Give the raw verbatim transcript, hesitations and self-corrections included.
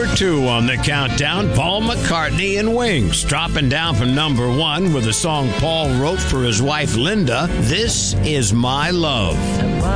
number two on the countdown, Paul McCartney and Wings, dropping down from number one with a song Paul wrote for his wife Linda, This Is My Love.